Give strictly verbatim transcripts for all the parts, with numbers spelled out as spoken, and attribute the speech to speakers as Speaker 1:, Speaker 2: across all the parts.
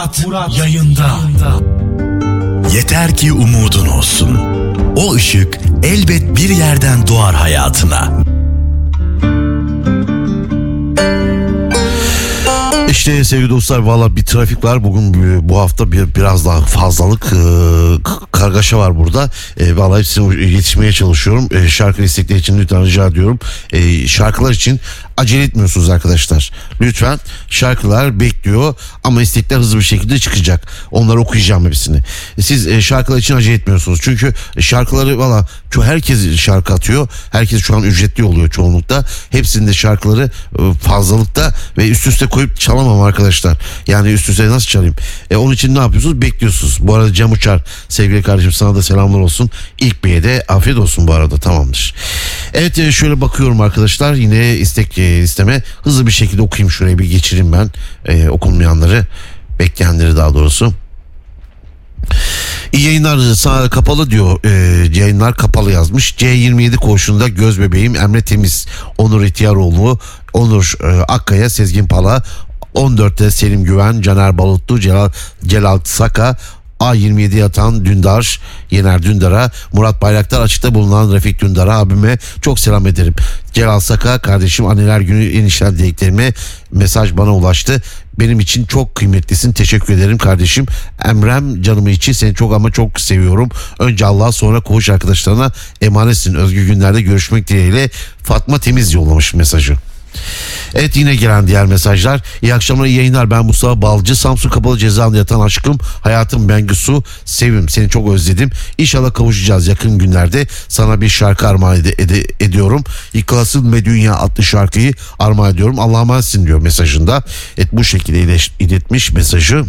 Speaker 1: Murat, Murat yayında.
Speaker 2: Yeter ki umudun olsun. O ışık elbet bir yerden doğar hayatına.
Speaker 3: İşte sevgili dostlar, valla bir trafik var bugün, bu hafta bir biraz daha fazlalık e, kargaşa var burada. E, valla hepsine yetişmeye çalışıyorum. E, şarkı istekleri için lütfen rica ediyorum. E, şarkılar için acele etmiyorsunuz arkadaşlar. Lütfen, şarkılar bekliyor ama istekler hızlı bir şekilde çıkacak. Onları okuyacağım hepsini. E, siz e, şarkılar için acele etmiyorsunuz. Çünkü şarkıları valla herkes şarkı atıyor. Herkes şu an ücretli oluyor çoğunlukta. Hepsinde şarkıları e, fazlalıkta ve üst üste koyup çalamam arkadaşlar. Yani üst üste nasıl çalayım? E, onun için ne yapıyorsunuz? Bekliyorsunuz. Bu arada Cem Uçar, sevgili kardeşim, sana da selamlar olsun. İlk Bey'e de afiyet olsun bu arada, tamamdır. Evet, e, şöyle bakıyorum arkadaşlar. Yine istek e, listeme hızlı bir şekilde okuyayım, şuraya bir geçireyim ben e, okunmayanları, bekleyenleri daha doğrusu. İyi yayınlar, sana kapalı diyor, e, yayınlar kapalı yazmış. C yirmi yedi koğuşunda göz bebeğim Emre Temiz, Onur İhtiyaroğlu, Onur e, Akkaya, Sezgin Pala, on dörtte Selim Güven, Caner Balutlu, Celal, Celal Saka, A yirmi yedi yatan Dündar, Yener Dündar'a, Murat Bayraktar, açıkta bulunan Refik Dündar'a, abime çok selam ederim. Celal Saka kardeşim, anneler günü enişler dileklerime mesaj bana ulaştı. Benim için çok kıymetlisin, teşekkür ederim kardeşim. Emrem canımı içi, seni çok ama çok seviyorum. Önce Allah'a, sonra koğuş arkadaşlarına emanetsin. Özgür günlerde görüşmek dileğiyle. Fatma Temiz yollamış mesajı. Evet, yine gelen diğer mesajlar. İyi akşamlar, iyi yayınlar. Ben Mustafa Balcı, Samsun Kapalı Cezaevinde yatan aşkım, hayatım Bengisu, sevim, seni çok özledim. İnşallah kavuşacağız yakın günlerde. Sana bir şarkı armağan ed- ed- ediyorum. Yıkılasın ve Dünya adlı şarkıyı armağan ediyorum. Allah'a emanetsin diyor mesajında. Evet, bu şekilde ilet- iletmiş mesajı.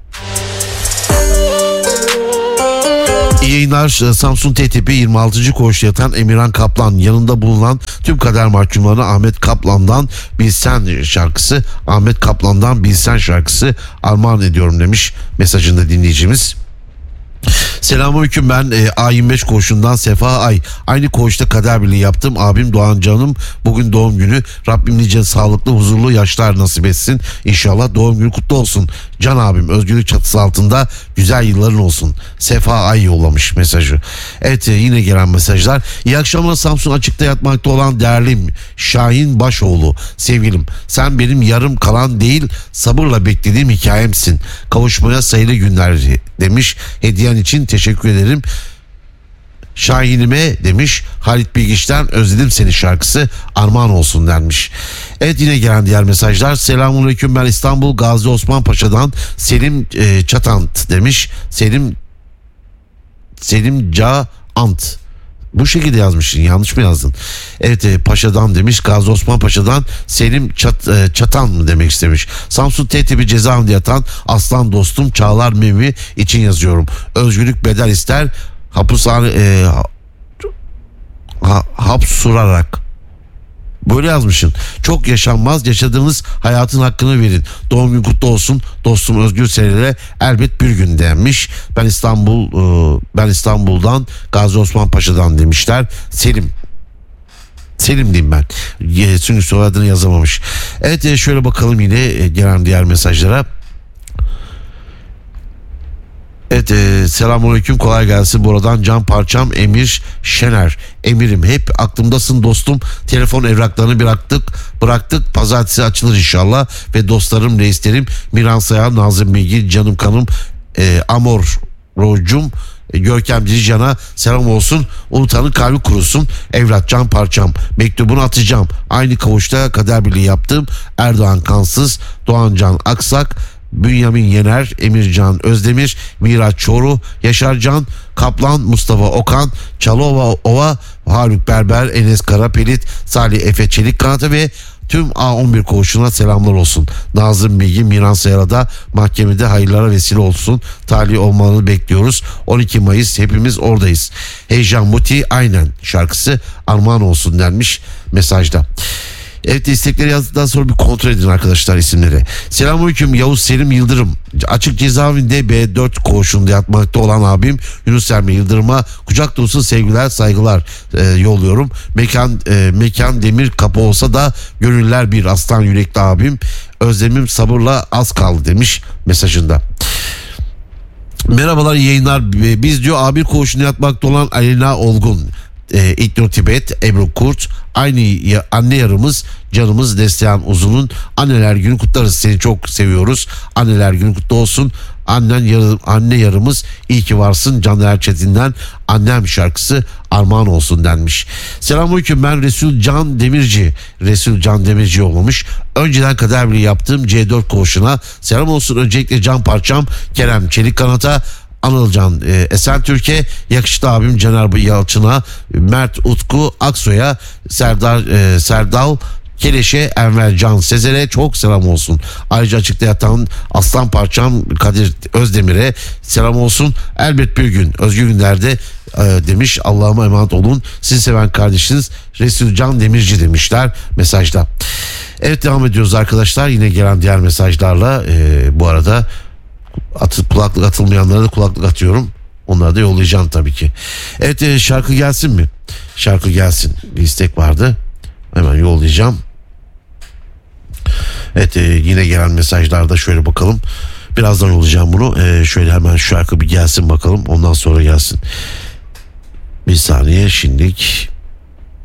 Speaker 3: İyi yayınlar. Samsun T T P yirmi altıncı koğuşta yatan Emirhan Kaplan, yanında bulunan tüm kader mahkumlarına Ahmet Kaplan'dan Bilsen şarkısı, Ahmet Kaplan'dan Bilsen şarkısı armağan ediyorum demiş mesajında dinleyicimiz. Selamünaleyküm, ben e, A yirmi beş koğuşundan Sefa Ay. Aynı koğuşta kader birliği yaptım. Abim Doğan canım bugün doğum günü. Rabbim nice sağlıklı, huzurlu yaşlar nasip etsin. İnşallah doğum günü kutlu olsun. Can abim, özgürlük çatısı altında güzel yılların olsun. Sefa Ay yollamış mesajı. Evet, e, yine gelen mesajlar. İyi akşamlar, Samsun açıkta yatmakta olan değerlim Şahin Başoğlu. Sevgilim, sen benim yarım kalan değil, sabırla beklediğim hikayemsin. Kavuşmaya sayılı günler demiş. Hediyen için teşekkür ederim Şahinime demiş. Halit Bilgiç'ten özledim seni şarkısı armağan olsun denmiş. Evet, yine gelen diğer mesajlar. Selamünaleyküm, ben İstanbul Gazi Osman Paşa'dan Selim e, Çatant demiş. Selim Selim Caant. Bu şekilde yazmışsın, yanlış mı yazdın? Evet, e, Paşa'dan demiş. Gazi Osman Paşa'dan Selim Çat, e, Çatan mı demek istemiş. Samsun T T P cezaevinde yatan aslan dostum Çağlar Memi için yazıyorum. Özgürlük bedel ister, hapishane e, ha, hapsurarak. Böyle yazmışsın. Çok yaşanmaz, yaşadığınız hayatın hakkını verin. Doğum gün kutlu olsun dostum Özgür Seril'e elbet bir gün denmiş. Ben İstanbul e, ben İstanbul'dan Gazi Osman Paşa'dan demişler. Selim Selim diyeyim ben. Çünkü soyadını yazamamış. Evet, şöyle bakalım yine gelen diğer mesajlara. Evet, e, selamünaleyküm, kolay gelsin. Buradan can parçam Emir Şener. Emirim, hep aklımdasın dostum. Telefon evraklarını bıraktık bıraktık pazartesi açılır inşallah. Ve dostlarım, reislerim Miran Sayar, Nazım Bilgi, canım kanım e, Amor Rocum, e, Görkem Dirican'a selam olsun. Unutanın kalbi kurusun. Evlat, can parçam, mektubunu atacağım. Aynı kavuşta kader birliği yaptım. Erdoğan Kansız, Doğancan Aksak, Bünyamin Yener, Emircan Özdemir, Miraç Çoru, Yaşarcan Kaplan, Mustafa Okan, Çalova Ova, Haluk Berber, Enes Karapelit, Salih Efe Çelik Kanatı ve tüm A on bir koğuşuna selamlar olsun. Nazım Bilgi, Miran Sayar'a da mahkemede hayırlara vesile olsun. Talih olmalarını bekliyoruz. on iki Mayıs hepimiz oradayız. Heyecan Muti aynen şarkısı armağan olsun denmiş mesajda. Evet, istekleri yazdıktan sonra bir kontrol edin arkadaşlar isimleri. Selamünaleyküm, Yavuz Selim Yıldırım. Açık cezaevinde B dört koğuşunda yatmakta olan abim Yunus Emre Yıldırım'a kucak dolusu sevgiler, saygılar e, yolluyorum. Mekan e, mekan demir kapı olsa da gönüller bir, aslan yürekli abim. Özlemim sabırla az kaldı demiş mesajında. Merhabalar, iyi yayınlar. Biz diyor A bir koğuşuna yatmakta olan Alina Olgun, e, İlknur Tibet, Ebru Kurt, aynı ya, anne yarımız, canımız Neslihan Uzun'un anneler günü kutlarız. Seni çok seviyoruz. Anneler günü kutlu olsun. Annen yarı, anne yarımız, iyi ki varsın. Caner Erçetin'den Annem şarkısı armağan olsun denmiş. Selamünaleyküm, ben Resul Can Demirci. Resul Can Demirci yollamış. Önceden kadar bile yaptığım C dört koğuşuna selam olsun. Öncelikle can parçam Kerem Çelikkanat'a, Anılcan e, Esentürk'e, yakışıklı abim Caner Yalçın'a, Mert Utku Aksoy'a, Serdar e, Serdal Keleş'e, Enver Can Sezer'e çok selam olsun. Ayrıca açıkta yatan aslan parçam Kadir Özdemir'e selam olsun. Elbet bir gün özgür günlerde e, demiş. Allah'ıma emanet olun. Sizi seven kardeşiniz Resul Can Demirci demişler mesajda. Evet, devam ediyoruz arkadaşlar. Yine gelen diğer mesajlarla e, bu arada atıp kulaklık atılmayanlara da kulaklık atıyorum. Onları da yollayacağım tabii ki. Evet, e, şarkı gelsin mi? Şarkı gelsin. Bir istek vardı. Hemen yollayacağım. Evet, e, yine gelen mesajlarda şöyle bakalım. Birazdan yollayacağım bunu. E, şöyle hemen şarkı bir gelsin bakalım. Ondan sonra gelsin. Bir saniye şimdilik.